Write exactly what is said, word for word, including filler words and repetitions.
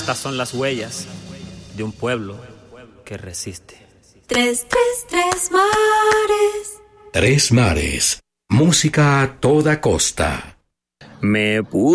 Estas son las huellas de un pueblo que resiste. Tres, tres, tres mares. Tres mares. Música a toda costa. Me puse